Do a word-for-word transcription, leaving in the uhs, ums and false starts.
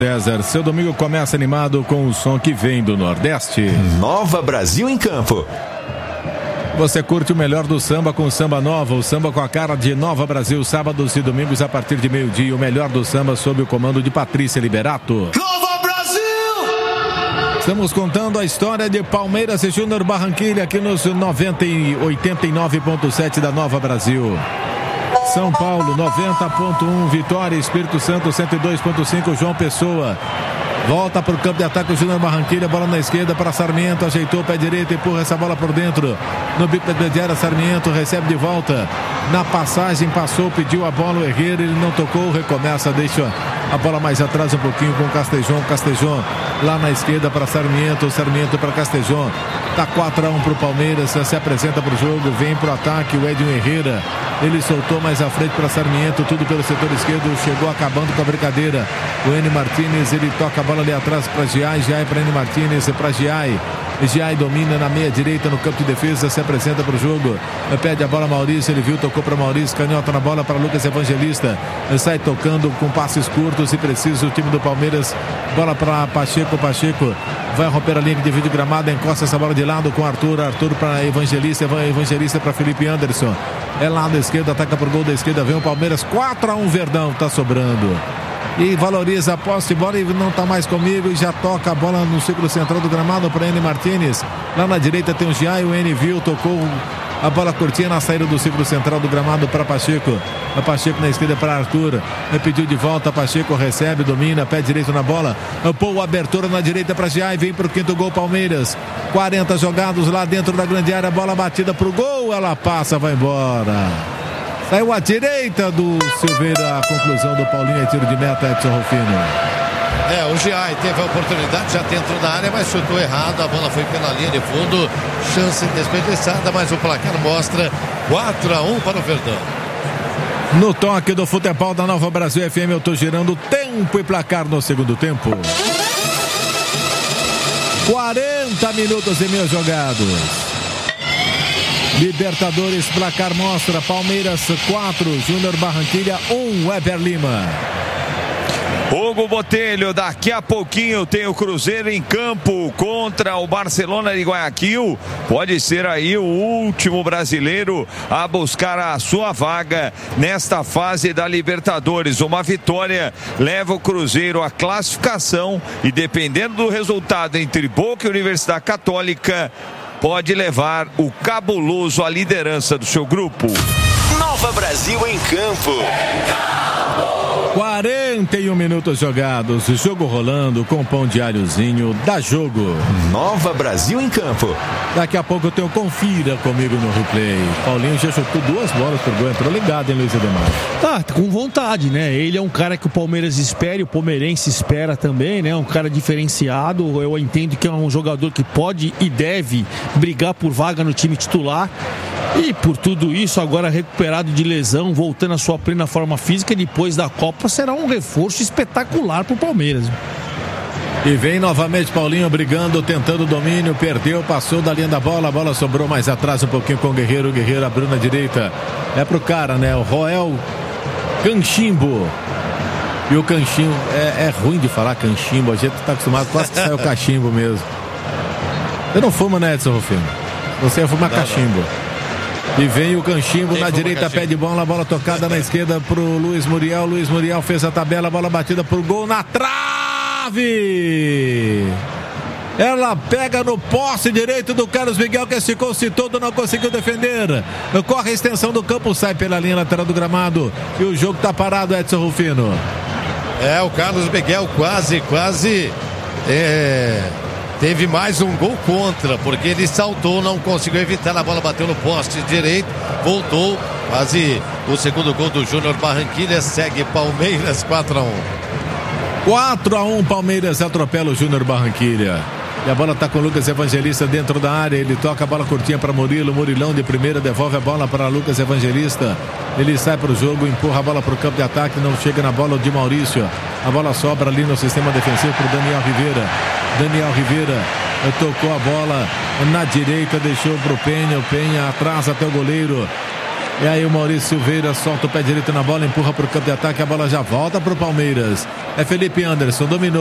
César, seu domingo começa animado com o som que vem do Nordeste. Nova Brasil em Campo. Você curte o melhor do samba com Samba Nova, o samba com a cara de Nova Brasil, sábados e domingos a partir de meio-dia. O melhor do samba sob o comando de Patrícia Liberato. Nova Brasil! Estamos contando a história de Palmeiras e Júnior Barranquilla aqui nos noventa e oitenta e nove ponto sete da Nova Brasil. São Paulo, noventa ponto um, Vitória, Espírito Santo, cento e dois ponto cinco, João Pessoa. Volta para o campo de ataque o Júnior Barranquilla, bola na esquerda para Sarmiento, ajeitou o pé direito, empurra essa bola por dentro. No bico da grande área, Sarmiento recebe de volta. Na passagem, passou, pediu a bola, o Herrera, ele não tocou, recomeça, deixa a bola mais atrás um pouquinho com o Castejon. Castejon lá na esquerda para Sarmiento, Sarmiento para Castejon. Tá quatro a um para o Palmeiras, se apresenta para o jogo, vem para o ataque o Edson Herrera. Ele soltou mais à frente para Sarmiento, tudo pelo setor esquerdo, chegou acabando com a brincadeira. O Eni Martínez, ele toca a bola ali atrás para Giai, Giai para Eni Martínez, para Giai. Giai domina na meia direita no campo de defesa, se apresenta para o jogo, pede a bola a Maurício, ele viu, tocou para Maurício, canhota na bola para Lucas Evangelista, sai tocando com passes curtos, se precisa o time do Palmeiras, bola para Pacheco, Pacheco vai romper a linha de vídeo gramada, encosta essa bola de lado com Arthur, Arthur para Evangelista, Evangelista para Felipe Anderson, é lado esquerdo, ataca por gol da esquerda, vem o Palmeiras, quatro a um Verdão, tá sobrando. E valoriza a posse de bola e não está mais comigo e já toca a bola no círculo central do gramado para Eni Martínez. Lá na direita tem o Giai, o Eni viu, tocou a bola curtinha na saída do círculo central do gramado para Pacheco. A Pacheco na esquerda para Arthur. Pediu de volta, Pacheco recebe, domina, pé direito na bola. Pô, abertura na direita para Giai, vem para o quinto gol Palmeiras. quarenta jogados lá dentro da grande área, bola batida para o gol, ela passa, vai embora. Saiu à direita do Silveira, a conclusão do Paulinho, é tiro de meta, Edson Rufino. É, o Giai teve a oportunidade já dentro da área, mas chutou errado, a bola foi pela linha de fundo, chance desperdiçada, mas o placar mostra quatro a um para o Verdão. No toque do futebol da Nova Brasil F M, eu tô girando tempo e placar no segundo tempo. quarenta minutos e meio jogados. Libertadores, placar mostra Palmeiras quatro, Júnior Barranquilla um, Weber Lima. Hugo Botelho, daqui a pouquinho tem o Cruzeiro em campo contra o Barcelona de Guayaquil. Pode ser aí o último brasileiro a buscar a sua vaga nesta fase da Libertadores. Uma vitória leva o Cruzeiro à classificação e, dependendo do resultado entre Boca e Universidade Católica, pode levar o cabuloso à liderança do seu grupo. Nova Brasil em Campo. quarenta e um minutos jogados, jogo rolando com pão diáriozinho, dá jogo. Nova Brasil em Campo. Daqui a pouco eu tenho Confira comigo no replay. Paulinho já chutou duas bolas por gol, entrou ligado, hein, Luiz Ademar? Ah, com vontade, né? Ele é um cara que o Palmeiras espera e o palmeirense espera também, né? Um cara diferenciado, eu entendo que é um jogador que pode e deve brigar por vaga no time titular. E por tudo isso, agora recuperado de lesão, voltando à sua plena forma física, depois da Copa, será um reforço espetacular para o Palmeiras. E vem novamente Paulinho brigando, tentando o domínio, perdeu, passou da linha da bola, a bola sobrou mais atrás um pouquinho com o Guerreiro, o Guerreiro abriu na direita, é pro cara, né, o Roel Canchimbo. E o Canchimbo, é, é ruim de falar Canchimbo, a gente tá acostumado, quase que sai o cachimbo mesmo. Eu não fumo, né, Edson Rufino? Você fuma cachimbo. Não. E vem o Canchimbo na direita, pé de bola, bola tocada na esquerda pro Luiz Muriel. Luiz Muriel fez a tabela, bola batida pro gol na trave. Ela pega no poste direito do Carlos Miguel, que esticou-se todo, não conseguiu defender. Corre a extensão do campo, sai pela linha lateral do gramado. E o jogo tá parado, Edson Rufino. É, o Carlos Miguel quase, quase... É... Teve mais um gol contra, porque ele saltou, não conseguiu evitar, a bola bateu no poste direito, voltou, quase o segundo gol do Júnior Barranquilla, segue Palmeiras quatro a um. quatro a um, Palmeiras atropela o Júnior Barranquilla. E a bola está com o Lucas Evangelista dentro da área. Ele toca a bola curtinha para Murilo. Murilão de primeira devolve a bola para Lucas Evangelista. Ele sai para o jogo, empurra a bola para o campo de ataque. Não chega na bola de Maurício. A bola sobra ali no sistema defensivo para o Daniel Rivera. Daniel Rivera tocou a bola na direita, deixou para o Penha. O Penha atrás até o goleiro. E aí o Maurício Silveira solta o pé direito na bola, empurra para o campo de ataque, a bola já volta para o Palmeiras. É Felipe Anderson, dominou.